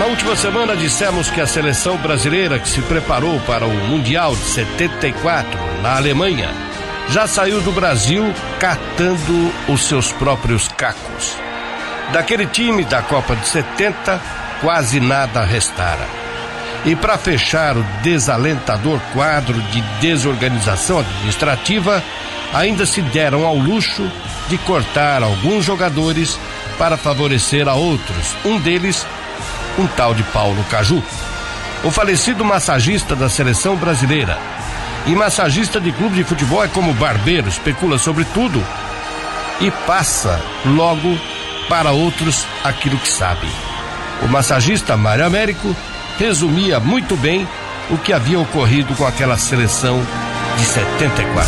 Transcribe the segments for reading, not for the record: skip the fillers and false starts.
Na última semana dissemos que a seleção brasileira que se preparou para o Mundial de 74 na Alemanha já saiu do Brasil catando os seus próprios cacos. Daquele time da Copa de 70, quase nada restara. E para fechar o desalentador quadro de desorganização administrativa, ainda se deram ao luxo de cortar alguns jogadores para favorecer a outros. Um deles, um tal de Paulo Caju, o falecido massagista da seleção brasileira. E massagista de clube de futebol é como barbeiro, especula sobre tudo e passa logo para outros aquilo que sabe. O massagista Mário Américo resumia muito bem o que havia ocorrido com aquela seleção de 74.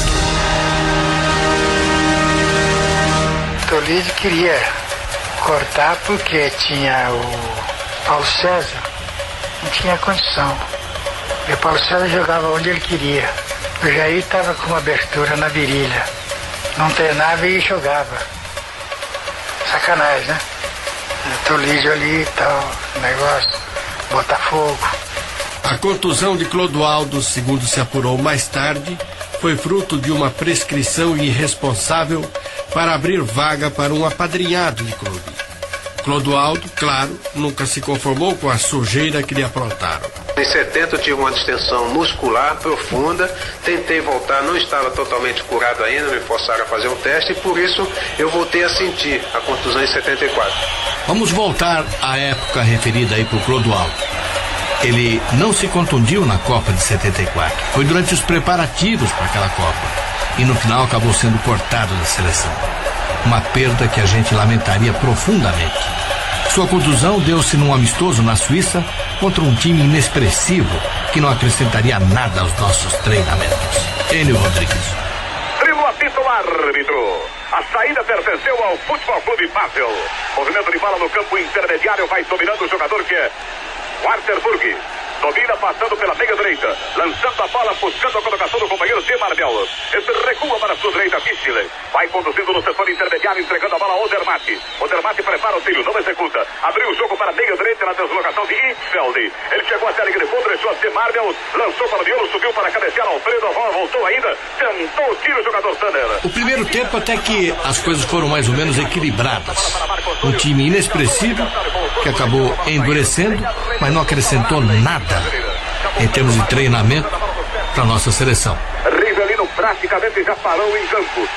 Toledo queria cortar porque tinha o Paulo César, não tinha condição. E o Paulo César jogava onde ele queria. O Jair estava com uma abertura na virilha, não treinava e jogava. Sacanagem, né? Toledo ali e tal, negócio, Botafogo. A contusão de Clodoaldo, segundo se apurou mais tarde, foi fruto de uma prescrição irresponsável para abrir vaga para um apadrinhado de clube. Clodoaldo, claro, nunca se conformou com a sujeira que lhe aprontaram. Em 70 eu tive uma distensão muscular profunda, tentei voltar, não estava totalmente curado ainda, me forçaram a fazer um teste e por isso eu voltei a sentir a contusão em 74. Vamos voltar à época referida aí por Clodoaldo. Ele não se contundiu na Copa de 74, foi durante os preparativos para aquela Copa e no final acabou sendo cortado da seleção. Uma perda que a gente lamentaria profundamente. Sua contusão deu-se num amistoso na Suíça contra um time inexpressivo que não acrescentaria nada aos nossos treinamentos. Enio Rodrigues. Drilo apita o árbitro. A saída pertenceu ao Futebol Clube Basel. Movimento de bola no campo intermediário, vai dominando o jogador que é Waterburg. Domina passando pela meia direita, lançando a bola, buscando a colocação do companheiro C. Mardel. Esse recua para a sua direita, Fischler. Vai conduzindo no setor intermediário, entregando a bola ao Odermatt. Odermatt prepara o tiro, não executa. Abriu o jogo para a meia direita na deslocação de Hitzfeld. Ele chegou até a linha de fundo, deixou a C. Mardel, lançou para o miolo, subiu para cabecear Alfredo, a bola voltou ainda, tentou o tiro o jogador Tanner. O primeiro tempo até que as coisas foram mais ou menos equilibradas. Um time inexpressivo que acabou endurecendo, mas não acrescentou nada em termos de treinamento para nossa seleção. Rivelino praticamente já parou em campo.